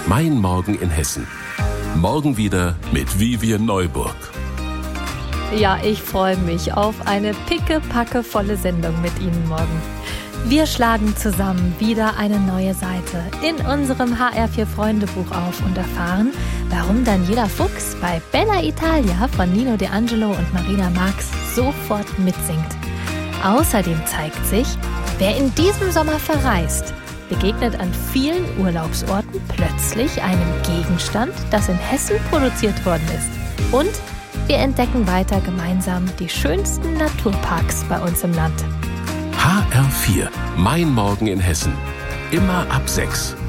Mein Morgen in Hessen. Morgen wieder mit Vivian Neuburg. Ja, ich freue mich auf eine pickepackevolle Sendung mit Ihnen morgen. Wir schlagen zusammen wieder eine neue Seite in unserem HR4-Freunde-Buch auf und erfahren, warum Daniela Fuchs bei Bella Italia von Nino De Angelo und Marina Marx sofort mitsingt. Außerdem zeigt sich, wer in diesem Sommer verreist, begegnet an vielen Urlaubsorten plötzlich einem Gegenstand, das in Hessen produziert worden ist. Und wir entdecken weiter gemeinsam die schönsten Naturparks bei uns im Land. HR4, Mein Morgen in Hessen. Immer ab 6.